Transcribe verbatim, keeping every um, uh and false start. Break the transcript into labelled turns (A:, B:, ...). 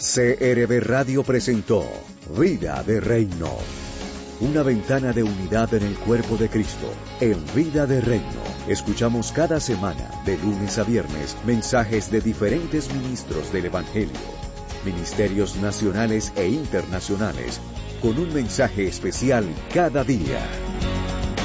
A: C R V Radio presentó Vida de Reino. Una ventana de unidad en el cuerpo de Cristo. En Vida de Reino, escuchamos cada semana, de lunes a viernes, mensajes de diferentes ministros del Evangelio, ministerios nacionales e internacionales, con un mensaje especial cada día.